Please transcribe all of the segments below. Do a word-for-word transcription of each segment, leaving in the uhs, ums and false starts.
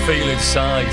feel inside.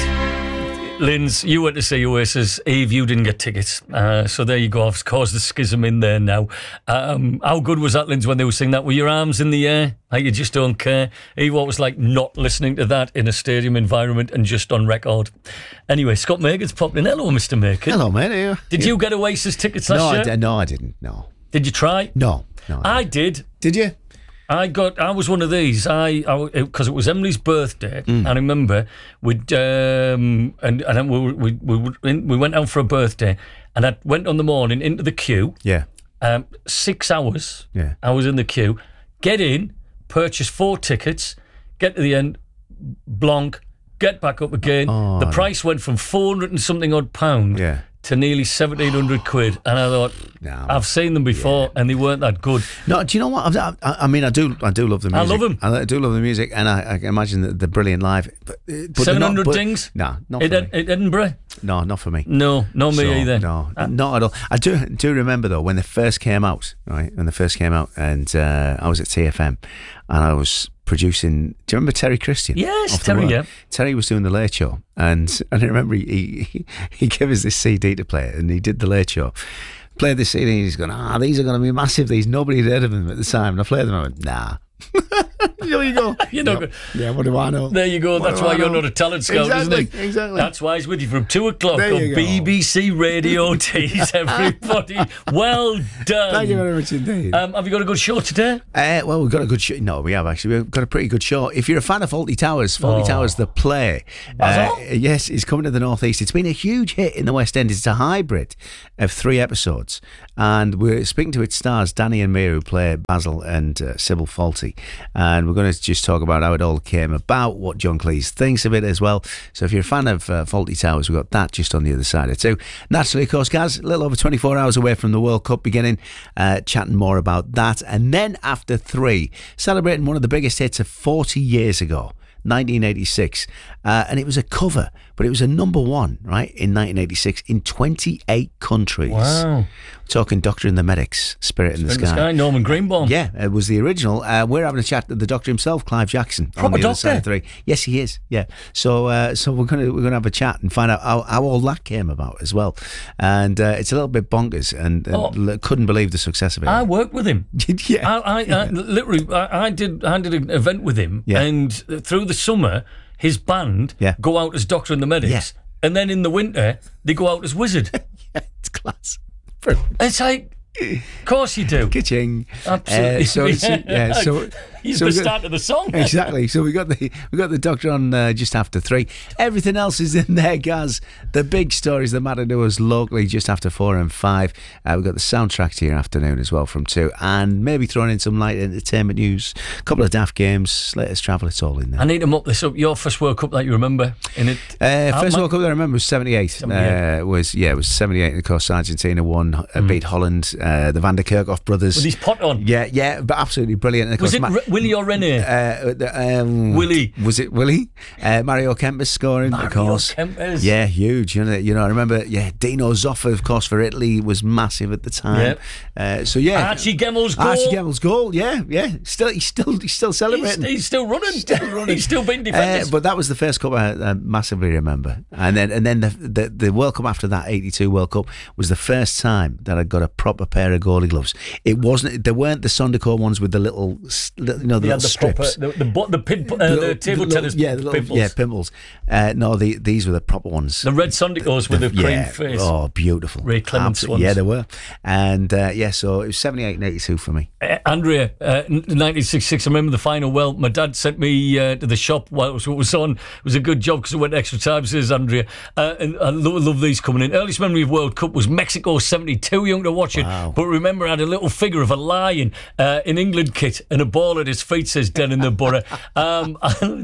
Linz, you went to see Oasis. Eve, you didn't get tickets. Uh, so there you go. I've caused a schism in there now. Um, how good was that, Linz, when they were singing that? Were your arms in the air? Like you just don't care? Eve, what was like not listening to that in a stadium environment and just on record? Anyway, Scott Makin's popped in. Hello, Mister Makin. Hello, mate. You? Did you get Oasis tickets last no, year? I d- no, I didn't. No. Did you try? No. No. I did. Did you? I got. I was one of these. I because it, it was Emily's birthday. Mm. I remember we'd um, and and then we we we we went out for a birthday, and I went on the morning into the queue. Yeah. Um, six hours. Yeah. I was in the queue. Get in, purchase four tickets, get to the end, blonk, get back up again. Oh, the no. price went from four hundred and something odd pound. Yeah. To nearly seventeen hundred quid, and I thought, no. I've seen them before, yeah. and they weren't that good. No, do you know what? I, I, I mean, I do, I do love the music. I love them. I do love the music, and I, I can imagine that they're brilliant live. But, but Seven hundred not, but, dings. No, not in, for me. in Edinburgh. No, not for me. No, not me so, either. No, uh, not at all. I do do remember though when they first came out, right? When they first came out, and uh, I was at T F M, and I was producing. Do you remember Terry Christian? Yes, Terry. Yeah. Terry was doing the Late Show, and and I remember he he, he gave us this C D to play, and he did the Late Show. Played the C D, and he's going, ah, these are going to be massive. These nobody had heard of them at the time. And I played them, and I went, nah. There you go. You're not yeah, good. Yeah, what do I know? There you go. What That's why you're know? not a talent scout, exactly, isn't it? Exactly. That's why he's with you from two o'clock there on B B C Radio Tees, everybody. Well done. Thank you very much indeed. Um, have you got a good show today? Uh, well, we've got a good show. No, we have actually. We've got a pretty good show. If you're a fan of Fawlty Towers, Fawlty Oh. Towers, the play. Uh, yes, it's coming to the North East. It's been a huge hit in the West End. It's a hybrid of three episodes. And we're speaking to its stars, Danny and Mia, who play Basil and uh, Sybil Fawlty. And we're going to just talk about how it all came about, what John Cleese thinks of it as well. So if you're a fan of uh, Fawlty Towers, we've got that just on the other side of two. Naturally, of course, Gaz, a little over twenty-four hours away from the World Cup beginning, uh, chatting more about that. And then after three, celebrating one of the biggest hits of forty years ago. nineteen eighty-six, uh, and it was a cover, but it was a number one, right, in nineteen eighty-six in twenty-eight countries. Wow. We're talking Doctor and the Medics, Spirit in the Spirit Sky. in the Sky, Norman Greenbaum. Yeah, it was the original. Uh, we're having a chat with the Doctor himself, Clive Jackson. Proper on the Doctor? other side of three. Yes, he is. Yeah. So, uh, so we're gonna we're gonna have a chat and find out how, how all that came about as well. And uh, it's a little bit bonkers, and, and Oh. l- couldn't believe the success of it. I worked with him. yeah. I, I, I literally, I, I did, I did an event with him, Yeah. and through the summer, his band Yeah. go out as Doctor and the Medics, Yeah. and then in the winter they go out as Wizard. yeah, it's class. It's like, of course you do. Kitching. Absolutely. Uh, so it's, yeah. So he's so the we got- start of the song. Exactly. So we got the we got the Doctor on uh, just after three. Everything else is in there, Gaz. The big stories that matter to us locally just after four and five. Uh, we've got the soundtrack to your afternoon as well from two, and maybe throwing in some light entertainment news. A couple of daft games, latest travel. It's all in there. I need to mop this up. Your first World Cup that you remember in it? Uh, first my- World Cup that I remember was seventy-eight. seventy-eight. Uh, was yeah, it was seventy-eight. And of course, Argentina won, uh, Mm. beat Holland. Uh, the Van der Kerkhoff brothers. With his pot on. Yeah, yeah, but absolutely brilliant. And of Was course, it Ma- R- Willie or Rene? Uh, the, um, Willie. Was it Willie? Uh, Mario Kempes scoring, Mario of course. Kempes. Yeah, huge. You know, you know. I remember. Yeah, Dino Zoffa, of course, for Italy was massive at the time. Yep. Uh, so yeah, Archie Gemmel's goal. Archie Gemmel's goal. Yeah, yeah. Still, he's still, he's still He's, celebrating. he's still running. Still running. He's still being Uh, defended. but that was the first cup I, I massively remember, and then and then the, the the World Cup after that eighty-two World Cup was the first time that I got a proper pair of goalie gloves. It wasn't. They weren't the Sondercore ones with the little, s- li- you know, the They little had the strips. proper, the, the, bo- the, pin, uh, the, little- table little- tennis yeah, the little, pimples. yeah, pimples. Uh, no, the, these were the proper ones. The red Sondicos with the cream yeah, face. oh, beautiful. Ray Clements Absol- ones. Yeah, they were. And uh, yeah, so it was seventy-eight and eighty-two for me. Uh, Andrea, uh, nineteen sixty-six, I remember the final. Well, my dad sent me uh, to the shop while it was, what was on. It was a good job because I went extra time, says Andrea. Uh, and I love, love these coming in. Earliest memory of World Cup was Mexico seventy-two, young to watch it. Wow. But remember, I had a little figure of a lion uh, in England kit and a ball at his feet, says Den in the Borough. Um,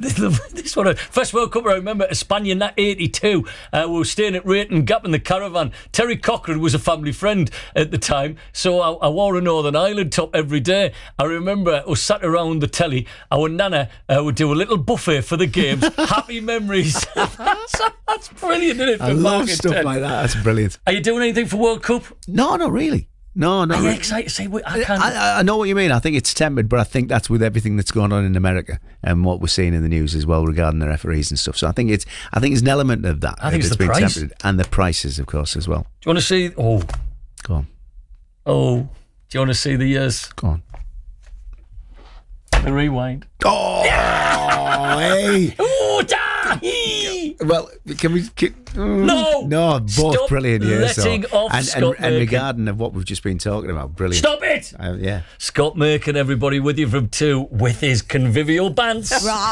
this one, first World Cup I remember, Espana in eighty-two. Uh, we were staying at Rayton Gap in the caravan. Terry Cochran was a family friend at the time, so I, I wore a Northern Ireland top every day. I remember us sat around the telly. Our nana uh, would do a little buffet for the games. Happy memories. that's, that's brilliant, isn't it? I for love Mark and stuff Ted? like that. That's brilliant. Are you doing anything for World Cup? No, not really. No, no. Are you excited to see what I can? I, I know what you mean. I think it's tempered, but I think that's with everything that's going on in America and what we're seeing in the news as well regarding the referees and stuff. So I think it's, I think it's an element of that. I think it's the been price. tempered, and the prices, of course, as well. Do you want to see? Oh, go on. Oh, do you want to see the years? Go on. The rewind. Oh, hey. Oh, da! Well, can we? Can, no, no, both Stop brilliant years. letting so. off and, Scott and, and Merkin. regarding of what we've just been talking about, brilliant. Stop it! Uh, yeah, Scott Merkin, everybody, with you from two with his convivial bants.